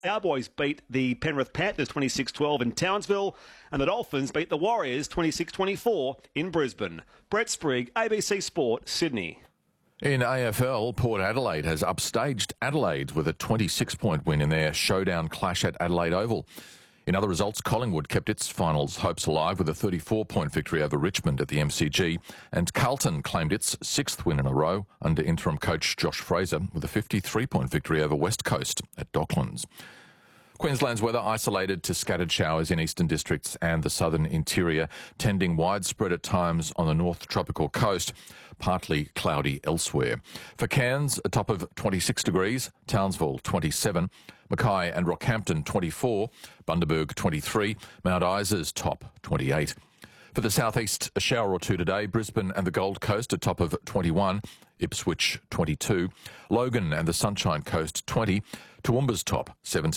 Cowboys beat the Penrith Panthers 26-12 in Townsville, and the Dolphins beat the Warriors 26-24 in Brisbane. Brett Sprigg, ABC Sport, Sydney. In AFL, Port Adelaide has upstaged Adelaide with a 26-point win in their showdown clash at Adelaide Oval. In other results, Collingwood kept its finals hopes alive with a 34-point victory over Richmond at the MCG, and Carlton claimed its sixth win in a row under interim coach Josh Fraser with a 53-point victory over West Coast at Docklands. Queensland's weather isolated to scattered showers in eastern districts and the southern interior, tending widespread at times on the north tropical coast, partly cloudy elsewhere. For Cairns, a top of 26 degrees, Townsville 27, Mackay and Rockhampton 24, Bundaberg 23, Mount Isa's top 28. For the southeast, a shower or two today, Brisbane and the Gold Coast a top of 21, Ipswich 22, Logan and the Sunshine Coast 20, Toowoomba's top 17.